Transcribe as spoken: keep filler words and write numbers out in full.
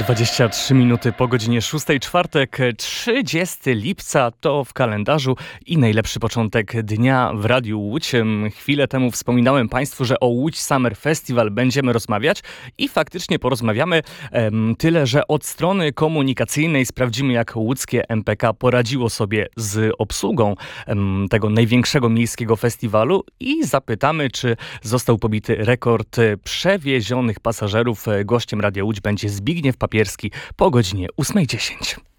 dwadzieścia trzy minuty po godzinie szóstej, czwartek, trzydziestego lipca to w kalendarzu i najlepszy początek dnia w Radiu Łódź. Chwilę temu wspominałem Państwu, że o Łódź Summer Festival będziemy rozmawiać i faktycznie porozmawiamy em, tyle, że od strony komunikacyjnej sprawdzimy, jak łódzkie M P K poradziło sobie z obsługą em, tego największego miejskiego festiwalu i zapytamy, czy został pobity rekord przewiezionych pasażerów. Gościem Radia Łódź będzie Zbigniew Papierski po godzinie ósma dziesięć.